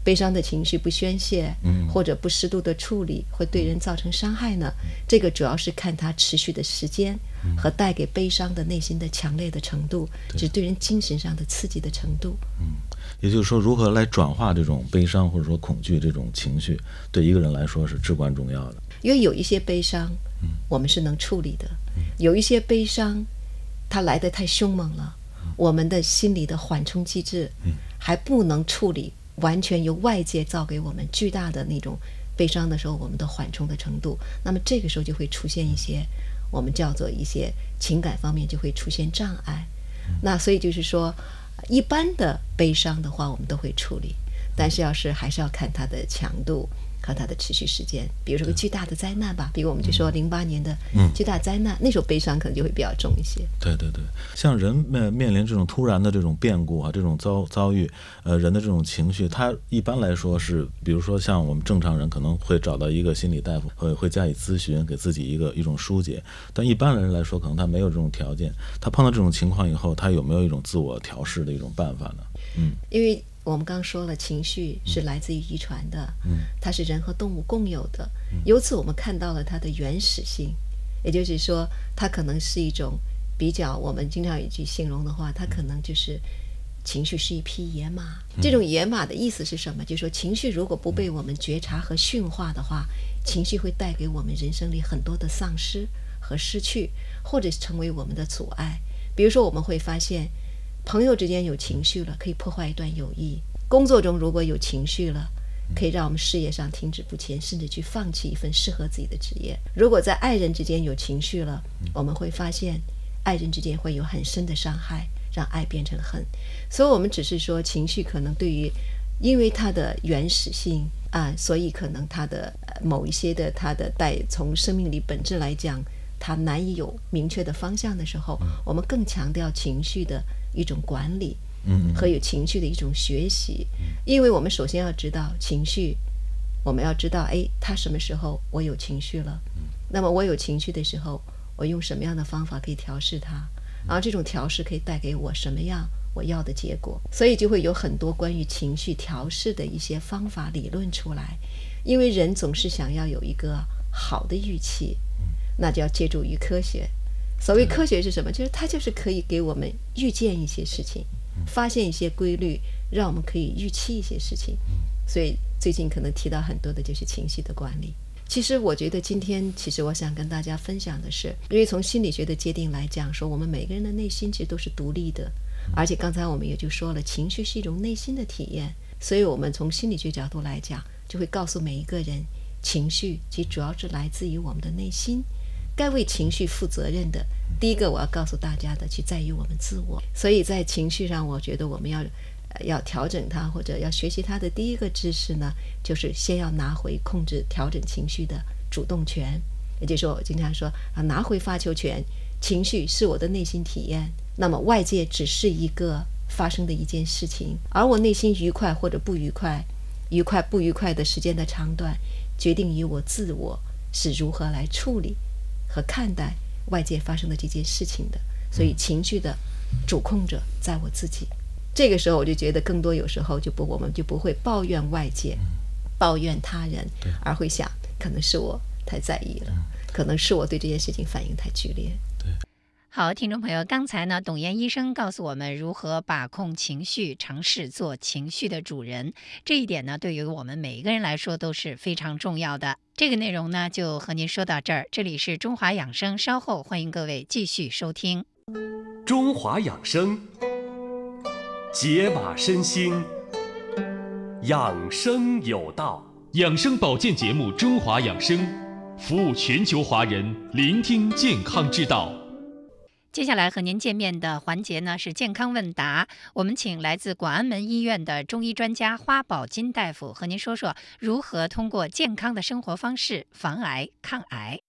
悲伤的情绪不宣泄，或者不适度的处理，会对人造成伤害呢？这个主要是看它持续的时间和带给悲伤的内心的强烈的程度，就是对人精神上的刺激的程度。 也就是说，如何来转化这种悲伤或者说恐惧这种情绪，对一个人来说是至关重要的。 因为有一些悲伤，我们是能处理的；有一些悲伤，它来得太凶猛了，我们的心理的缓冲机制还不能处理，完全由外界造给我们巨大的那种悲伤的时候，我们的缓冲的程度，那么这个时候就会出现一些我们叫做一些情感方面就会出现障碍。那所以就是说，一般的悲伤的话我们都会处理，但是还是要看它的强度和它的持续时间。比如说个巨大的灾难吧，比如我们就说08年的巨大灾难，那时候悲伤可能就会比较重一些。 对对对，像人面临这种突然的这种变故啊，这种遭遇，人的这种情绪，他一般来说是，比如说像我们正常人可能会找到一个心理大夫，会加以咨询，给自己一种疏解。但一般人来说，可能他没有这种条件，他碰到这种情况以后，他有没有一种自我调试的一种办法呢？ 因为我们刚说了，情绪是来自于遗传的，它是人和动物共有的，由此我们看到了它的原始性，也就是说它可能是一种比较，我们经常有一句形容的话，它可能就是情绪是一匹野马。这种野马的意思是什么？就是说情绪如果不被我们觉察和驯化的话，情绪会带给我们人生里很多的丧失和失去，或者成为我们的阻碍。比如说我们会发现朋友之间有情绪了，可以破坏一段友谊；工作中如果有情绪了，可以让我们事业上停止不前，甚至去放弃一份适合自己的职业。如果在爱人之间有情绪了，我们会发现爱人之间会有很深的伤害，让爱变成恨。所以我们只是说情绪可能对于，因为它的原始性所以可能它的某一些的它的从生命力本质来讲，它难以有明确的方向的时候，我们更强调情绪的一种管理和有情绪的一种学习。因为我们首先要知道情绪，我们要知道它什么时候我有情绪了，那么我有情绪的时候，我用什么样的方法可以调试它，然后这种调试可以带给我什么样我要的结果。所以就会有很多关于情绪调试的一些方法理论出来。因为人总是想要有一个好的预期，那就要借助于科学。所谓科学是什么？就是它就是可以给我们预见一些事情，发现一些规律，让我们可以预期一些事情。所以最近可能提到很多的就是情绪的管理。其实我觉得今天我想跟大家分享的是，因为从心理学的界定来讲，说我们每个人的内心其实都是独立的，而且刚才我们也就说了，情绪是一种内心的体验。所以我们从心理学角度来讲，就会告诉每一个人，情绪其实主要是来自于我们的内心。该为情绪负责任的，第一个我要告诉大家的，去在于我们自我。所以在情绪上，我觉得我们要调整它，或者要学习它的第一个知识呢，就是先要拿回控制调整情绪的主动权。也就是说，我经常说拿回发球权，情绪是我的内心体验，那么外界只是一个发生的一件事情，而我内心愉快或者不愉快，愉快不愉快的时间的长短，决定于我自我是如何来处理和看待外界发生的这件事情的。所以情绪的主控者在我自己。这个时候我就觉得更多有时候我们就不会抱怨外界，抱怨他人，而会想可能是我太在意了，可能是我对这件事情反应太剧烈。 好，听众朋友，刚才呢，董岩医生告诉我们如何把控情绪，尝试做情绪的主人。这一点呢，对于我们每一个人来说都是非常重要的。这个内容呢，就和您说到这儿。这里是中华养生，稍后欢迎各位继续收听。 中华养生，解码身心，养生有道。 养生保健节目《中华养生》，服务全球华人，聆听健康之道。 接下来和您见面的环节呢是健康问答，我们请来自广安门医院的中医专家花宝金大夫和您说说如何通过健康的生活方式防癌抗癌。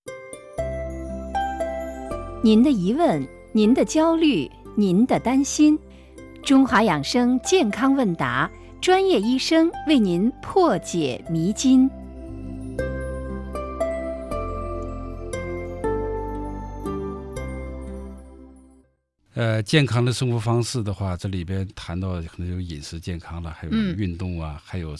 您的疑问，您的焦虑，您的担心，中华养生健康问答，专业医生为您破解迷津。 健康的生活方式的话，这里边谈到可能有饮食健康了，还有运动啊，还有